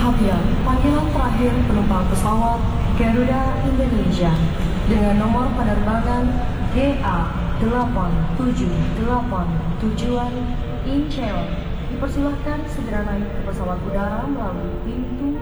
Perhatian, panggilan terakhir penumpang pesawat Garuda Indonesia dengan nomor penerbangan GA878 tujuan Incheon dipersilahkan segera naik ke pesawat udara melalui pintu